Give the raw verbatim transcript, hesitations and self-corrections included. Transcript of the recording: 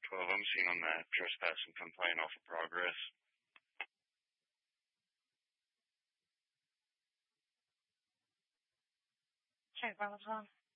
twelve. I'm seeing on that trespass and complaint off of progress. Check one as well.